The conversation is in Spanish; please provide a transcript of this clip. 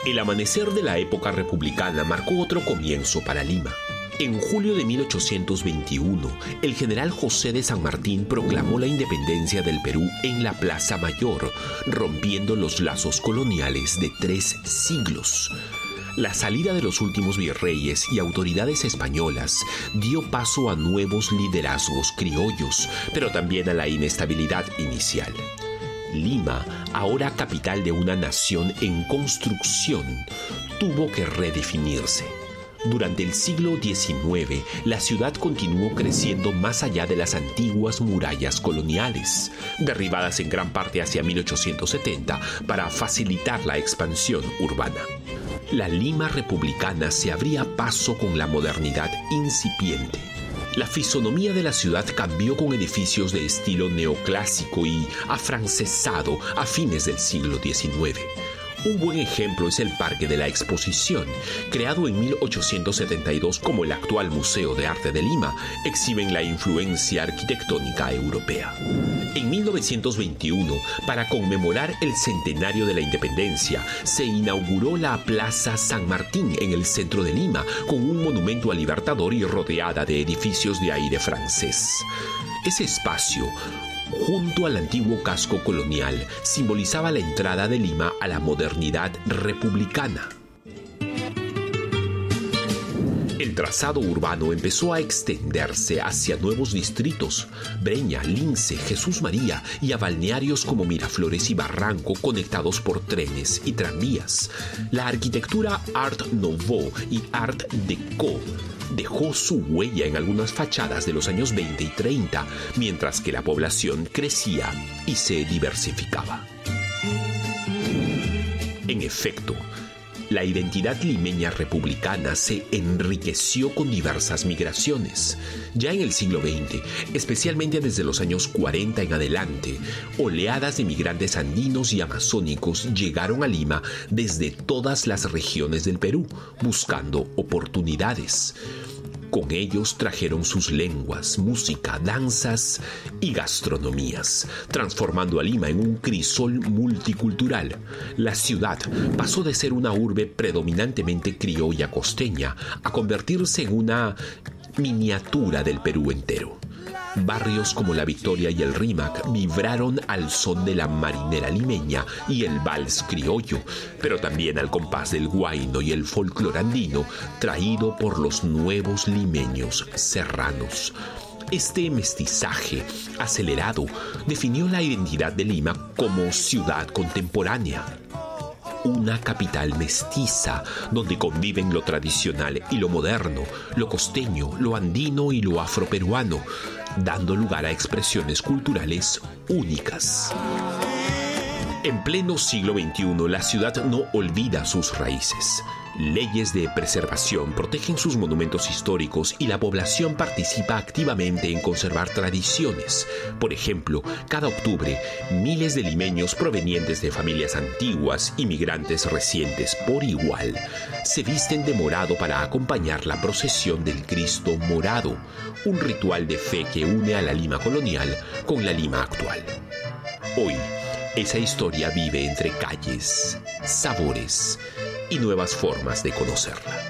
El amanecer de la época republicana marcó otro comienzo para Lima. En julio de 1821, el general José de San Martín proclamó la independencia del Perú en la Plaza Mayor, rompiendo los lazos coloniales de 3 siglos. La salida de los últimos virreyes y autoridades españolas dio paso a nuevos liderazgos criollos, pero también a la inestabilidad inicial. Lima, ahora capital de una nación en construcción, tuvo que redefinirse. Durante el siglo XIX, la ciudad continuó creciendo más allá de las antiguas murallas coloniales, derribadas en gran parte hacia 1870 para facilitar la expansión urbana. La Lima republicana se abría paso con la modernidad incipiente. La fisonomía de la ciudad cambió con edificios de estilo neoclásico y afrancesado a fines del siglo XIX. Un buen ejemplo es el Parque de la Exposición, creado en 1872 como el actual Museo de Arte de Lima, exhiben la influencia arquitectónica europea. En 1921, para conmemorar el centenario de la independencia, se inauguró la Plaza San Martín en el centro de Lima, con un monumento al Libertador y rodeada de edificios de aire francés. Ese espacio, junto al antiguo casco colonial, simbolizaba la entrada de Lima a la modernidad republicana. El trazado urbano empezó a extenderse hacia nuevos distritos, Breña, Lince, Jesús María, y a balnearios como Miraflores y Barranco, conectados por trenes y tranvías. La arquitectura Art Nouveau y Art Deco dejó su huella en algunas fachadas de los años 20 y 30, mientras que la población crecía y se diversificaba. En efecto, la identidad limeña republicana se enriqueció con diversas migraciones. Ya en el siglo XX, especialmente desde los años 40 en adelante, oleadas de migrantes andinos y amazónicos llegaron a Lima desde todas las regiones del Perú, buscando oportunidades. Con ellos trajeron sus lenguas, música, danzas y gastronomías, transformando a Lima en un crisol multicultural. La ciudad pasó de ser una urbe predominantemente criolla costeña a convertirse en una miniatura del Perú entero. Barrios como La Victoria y el Rímac vibraron al son de la marinera limeña y el vals criollo, pero también al compás del huayno y el folclore andino traído por los nuevos limeños serranos. Este mestizaje acelerado definió la identidad de Lima como ciudad contemporánea. Una capital mestiza donde conviven lo tradicional y lo moderno, lo costeño, lo andino y lo afroperuano, dando lugar a expresiones culturales únicas. En pleno siglo XXI, la ciudad no olvida sus raíces. Leyes de preservación protegen sus monumentos históricos y la población participa activamente en conservar tradiciones. Por ejemplo, cada octubre, miles de limeños provenientes de familias antiguas y migrantes recientes por igual se visten de morado para acompañar la procesión del Cristo Morado, un ritual de fe que une a la Lima colonial con la Lima actual. Hoy, esa historia vive entre calles, sabores y nuevas formas de conocerla.